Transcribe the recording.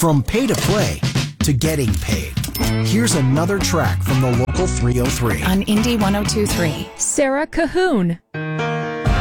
From pay to play to getting paid. Here's another track from the local 303. On Indie 102.3. Sarah Cahoon.